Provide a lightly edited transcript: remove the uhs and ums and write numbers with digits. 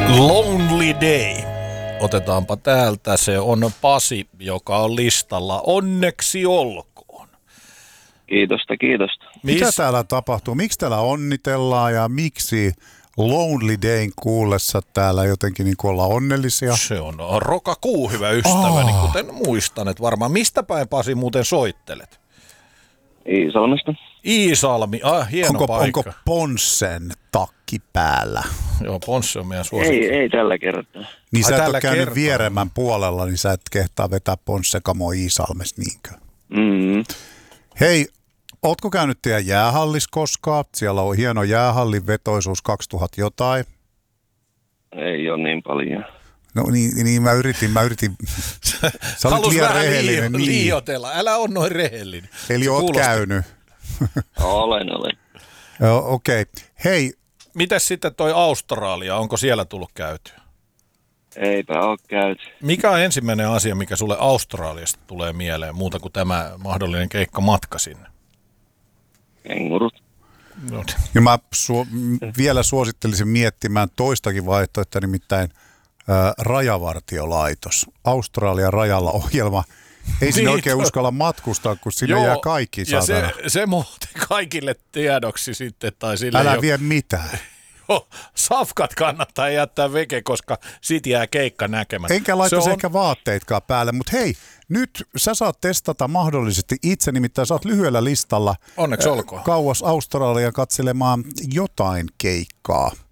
Lonely Day. Otetaanpa täältä. Se on Pasi, joka on listalla. Onneksi olkoon. Kiitosta. Mitä täällä tapahtuu? Miksi täällä onnitellaan ja miksi Lonely Dayn kuullessa täällä jotenkin niin kuin ollaan onnellisia? Se on Rokakuu, hyvä ystäväni, kuten muistan. Että varmaan mistä päin, Pasi, muuten soittelet? Iisalmesta. Iisalmi, hieno paikka. Onko Ponssen takki päällä? Joo, Ponsse on meidän suosikki. Ei tällä kertaa. Niin sä et tällä ole käynyt kertaa. Vieremän puolella, niin sä et kehtaa vetää Ponsse-kamoa Iisalmessa, niinkö? Mm. Hei, ootko käynyt teidän jäähallis koskaan? Siellä on hieno jäähallin vetoisuus 2000 jotain. Ei ole niin paljon. No niin mä yritin. Sä olit Halus liian vähän rehellinen. liioitella. Älä on noin rehellinen. Eli Se oot kuulosti. käynyt. Olen. Joo, okei. Hei, Mites sitten toi Australia? Onko siellä tullut käytyä? Eipä ole käyty. Mikä on ensimmäinen asia, mikä sulle Australiasta tulee mieleen, muuta kuin tämä mahdollinen keikka-matka sinne? Kengurut. No, ja mä vielä suosittelisin miettimään toistakin vaihtoehtoa, nimittäin rajavartiolaitos. Australian rajalla ohjelma. Ei sinne oikein uskalla matkustaa, kun sinne jää kaikki ja saatana. se muuten kaikille tiedoksi sitten. Tai sille Älä vie mitään. Safkat kannattaa jättää veke, koska sit jää keikka näkemättä. Enkä laittaisi ehkä vaatteitkaan päälle, mutta hei, nyt sä saat testata mahdollisesti itse, nimittäin sä oot lyhyellä listalla Onneksi olkoon. kauas Australiaan katselemaan jotain keikkaa.